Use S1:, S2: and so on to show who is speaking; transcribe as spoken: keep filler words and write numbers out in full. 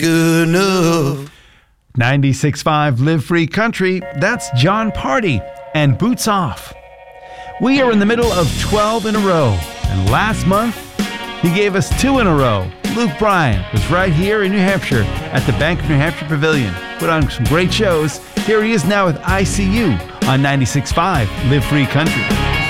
S1: good enough.
S2: ninety-six point five Live Free Country, that's John Party and Boots Off. We are in the middle of twelve in a row, and last month, he gave us two in a row. Luke Bryan was right here in New Hampshire at the Bank of New Hampshire Pavilion. Put on some great shows. Here he is now with I See You on ninety-six point five Live Free Country.